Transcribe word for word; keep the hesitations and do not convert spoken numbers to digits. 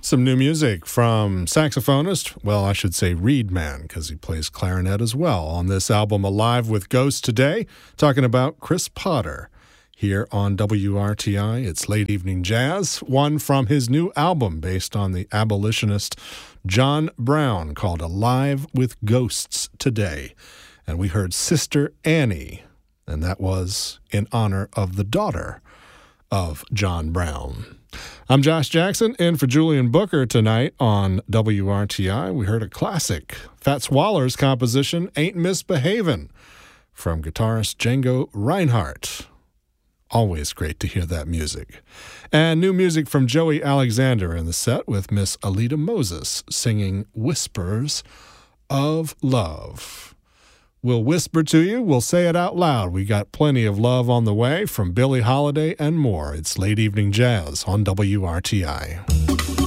Some new music from saxophonist, well, I should say reed man, because he plays clarinet as well, on this album Alive with Ghosts today, talking about Chris Potter. Here on W R T I, it's Late Evening Jazz, one from his new album based on the abolitionist John Brown called Alive with Ghosts today. And we heard Sister Annie, and that was in honor of the daughter of John Brown. I'm Josh Jackson, in for Julian Booker tonight on W R T I. We heard a classic, Fats Waller's composition, Ain't Misbehavin', from guitarist Django Reinhardt. Always great to hear that music. And new music from Joey Alexander in the set with Miss Alita Moses singing Whispers of Love. We'll whisper to you, we'll say it out loud. We got plenty of love on the way from Billie Holiday and more. It's Late Evening Jazz on W R T I.